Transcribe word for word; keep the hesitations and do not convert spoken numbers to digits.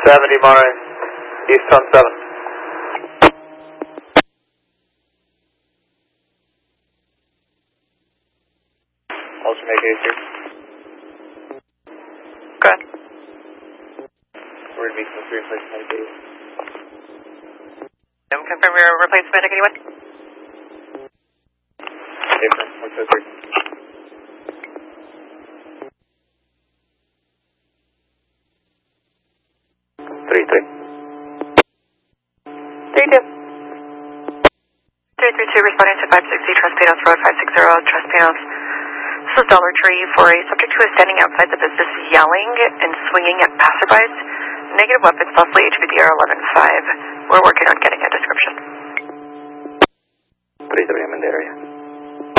seventy, Monterey. East on seven. Also make eight six. Good. We're meeting with three replacement eight. Um, confirm your replacement, anyone? April, one two three. Three three. Three two. Three three two responding to five sixty Traspinos Road, five six zero Traspinos. This is Dollar Tree for a subject who is standing outside the business yelling and swinging at passerbys. Negative weapons, possibly H V D R eleven five. We're working on getting a description. Three three, I'm in the area.